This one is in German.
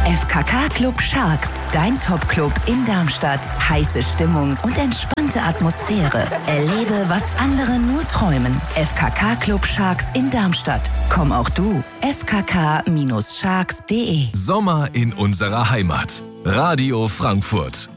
FKK Club Sharks, dein Top-Club in Darmstadt. Heiße Stimmung und entspannte Atmosphäre. Erlebe, was andere nur träumen. FKK Club Sharks in Darmstadt. Komm auch du. fkk-sharks.de. Sommer in unserer Heimat. Radio Frankfurt.